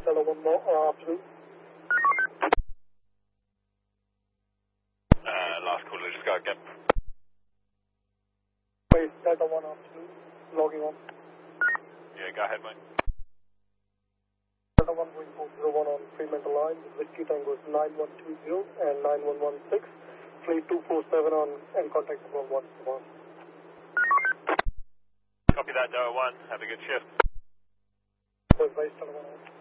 Delta 1 more, afternoon. Last caller, just go again. Wait, Delta 1 afternoon, logging on. Yeah, go ahead, mate. Delta 1 going 401 on Fremantle line, Whiskey Tango is 9120 and 9116, fleet 247 on, and contact number 1. Copy that, Delta 1, have a good shift. Advice Delta 1.